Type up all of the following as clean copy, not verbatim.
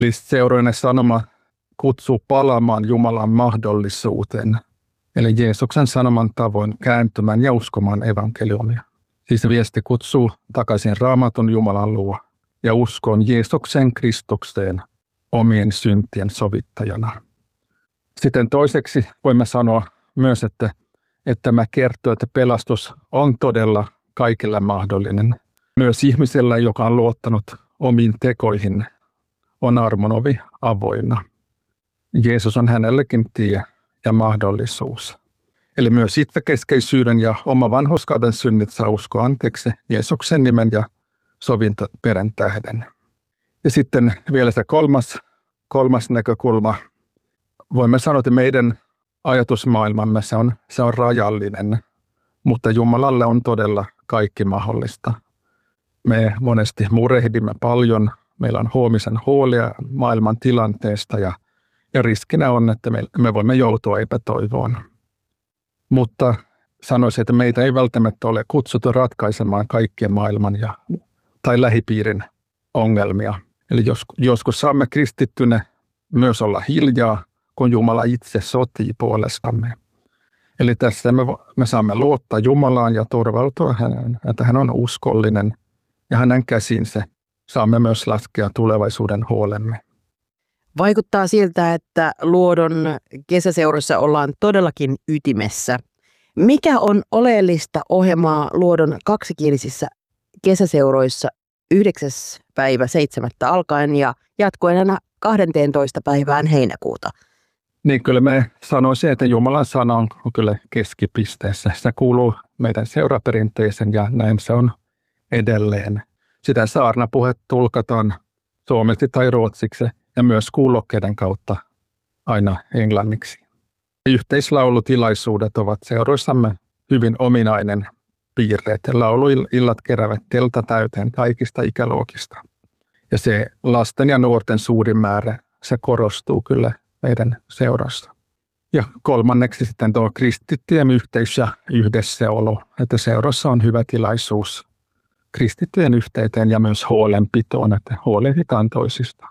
Eli seurojen sanoma kutsuu palaamaan Jumalan mahdollisuuteen, eli Jeesuksen sanoman tavoin kääntymään ja uskomaan evankeliumia. Siis viesti kutsuu takaisin Raamatun Jumalan luo ja uskoon Jeesuksen Kristukseen omien syntien sovittajana. Sitten toiseksi voimme sanoa myös, että tämä kertoo, että pelastus on todella kaikille mahdollinen. Myös ihmisellä, joka on luottanut omiin tekoihin, on armon ovi avoinna. Jeesus on hänellekin tie ja mahdollisuus. Eli myös itsekeskeisyyden ja oma vanhurskauden synnit saa uskoa anteeksi Jeesuksen nimen ja sovintoperän tähden. Ja sitten vielä se kolmas näkökulma. Voimme sanoa, että meidän ajatusmaailmamme se on rajallinen, mutta Jumalalle on todella kaikki mahdollista. Me monesti murehdimme paljon, meillä on huomisen huolia maailman tilanteesta ja riskinä on, että me voimme joutua epätoivoon. Mutta sanoisin, että meitä ei välttämättä ole kutsuttu ratkaisemaan kaikkien maailman tai lähipiirin ongelmia. Eli joskus saamme kristittynä myös olla hiljaa, kun Jumala itse sotii puolestamme. Eli tässä me saamme luottaa Jumalaan ja turvautua häneen, että hän on uskollinen ja hänen käsinsä saamme myös laskea tulevaisuuden huolemme. Vaikuttaa siltä, että Luodon kesäseuroissa ollaan todellakin ytimessä. Mikä on oleellista ohjelmaa Luodon kaksikielisissa kesäseuroissa 9.7. alkaen ja jatkuen aina 12. päivään heinäkuuta? Niin kyllä me sanoisin, että Jumalan sana on kyllä keskipisteessä. Se kuuluu meidän seuraperinteeseen ja näin se on edelleen. Sitä saarnapuhetta tulkataan suomeksi tai ruotsiksi ja myös kuulokkeiden kautta aina englanniksi. Yhteislaulutilaisuudet ovat seuroissamme hyvin ominainen piirre. Lauluillat keräävät teltta täyteen kaikista ikäluokista. Ja se lasten ja nuorten suurin määrä, se korostuu kyllä meidän seurassa. Ja kolmanneksi sitten tuo kristittyjen yhteys ja yhdessäolo, että seurassa on hyvä tilaisuus kristittyjen yhteyteen ja myös huolenpitoon, että huolehditaan toisista.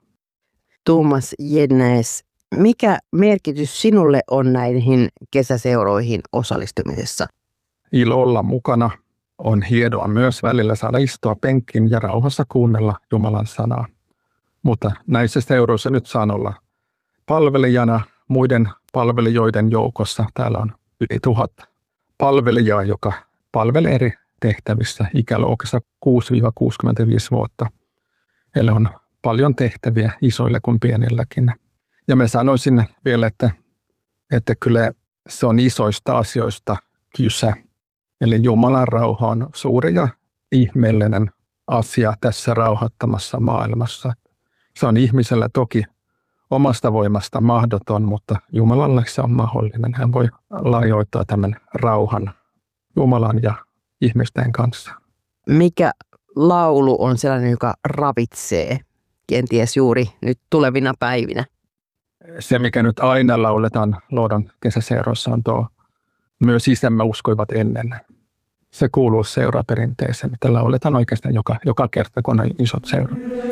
Tuomas Jennäes, mikä merkitys sinulle on näihin kesäseuroihin osallistumisessa? Ilo olla mukana. On hienoa myös välillä saada istua penkkiin ja rauhassa kuunnella Jumalan sanaa. Mutta näissä seuroissa nyt saan olla palvelijana muiden palvelijoiden joukossa. Täällä on yli 1000 palvelijaa, joka palvelee eri tehtävissä ikäluokassa 6-65 vuotta. Eli on paljon tehtäviä isoille kuin pienilläkin. Ja mä sanoisin vielä, että kyllä se on isoista asioista kyse. Eli Jumalan rauha on suuri ja ihmeellinen asia tässä rauhattomassa maailmassa. Se on ihmisellä toki omasta voimasta mahdoton, mutta Jumalalle se on mahdollinen. Hän voi laajoittaa tämän rauhan Jumalan ja ihmisten kanssa. Mikä laulu on sellainen, joka ravitsee kenties juuri nyt tulevina päivinä? Se, mikä nyt aina lauletaan Luodon kesäseuroissa, on tuo myös isämme uskoivat ennen. Se kuuluu seuraperinteeseen, mitä lauletaan oikeastaan joka kerta, kun on isot seurat.